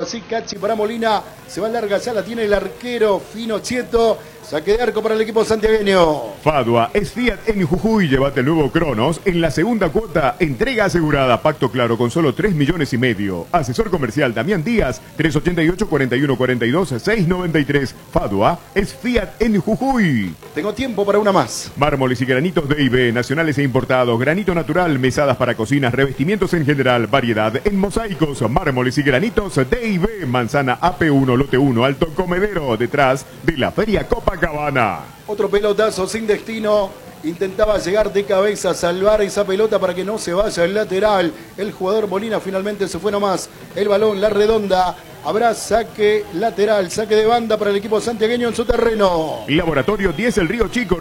así Cachi para Molina. Se va larga, ya la tiene el arquero Fino Chieto. Saque de arco para el equipo santiagueño. Fadua es Fiat en Jujuy. Llévate el nuevo Cronos en la segunda cuota. Entrega asegurada. Pacto claro con solo 3,5 millones. Asesor comercial Damián Díaz. 388-4142-693. Fadua es Fiat en Jujuy. Tengo tiempo para una más. Mármoles y granitos D&B, nacionales e importados. Granito natural, mesadas para cocinas, revestimientos en general. Variedad en mosaicos, mármoles y granitos D&B. Manzana AP1, lote 1, Alto Comedero. Detrás de la Feria Copacabana. Otro pelotazo sin destino. Intentaba llegar de cabeza, salvar esa pelota para que no se vaya el lateral. El jugador Molina finalmente se fue nomás. El balón, la redonda. Habrá saque lateral, saque de banda para el equipo santiagueño en su terreno. Laboratorio 10 El Río Chico.